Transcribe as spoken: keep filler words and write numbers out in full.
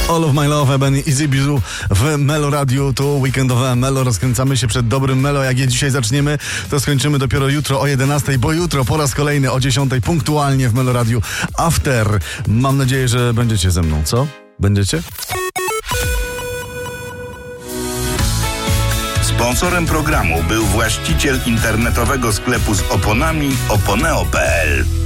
All of My Love, Ben Easy Bizu w Melo Radiu. Tu weekendowe Melo. Rozkręcamy się przed dobrym Melo. Jak je dzisiaj zaczniemy, to skończymy dopiero jutro o jedenastej, bo jutro po raz kolejny o dziesiątej punktualnie w Melo Radiu After. Mam nadzieję, że będziecie ze mną. Co? Będziecie? Sponsorem programu był właściciel internetowego sklepu z oponami oponeo kropka pe el.